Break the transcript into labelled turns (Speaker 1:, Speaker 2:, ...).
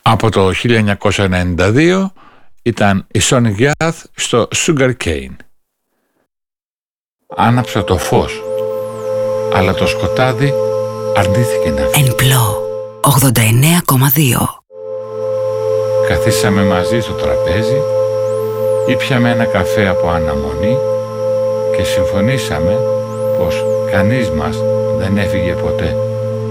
Speaker 1: Από το 1992 ήταν η Sonic Youth στο Sugar Cane. Άναψα το φως, αλλά το σκοτάδι αρνήθηκε να φύγει.
Speaker 2: Ενπλό 89,2.
Speaker 1: Καθίσαμε μαζί στο τραπέζι, ήπιαμε ένα καφέ από αναμονή και συμφωνήσαμε πως κανείς μας δεν έφυγε ποτέ.